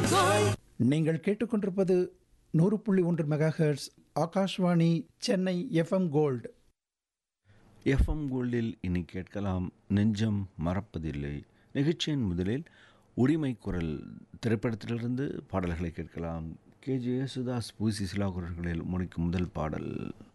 நீங்கள் கேட்டுக்கொண்டிருப்பது 100.1 megahertz Akashvani Chennai FM gold. FM கோல்டில் இனி கேட்கலாம் நெஞ்சம் மறப்பதில்லை. நிகழ்ச்சியின் முதலில் உரிமை குரல் திரைப்படத்திலிருந்து பாடல்களை கேட்கலாம். கேஜே யேசுதாஸ் பூசி சிலா குரல்களில் முடிக்கும் முதல் பாடல்.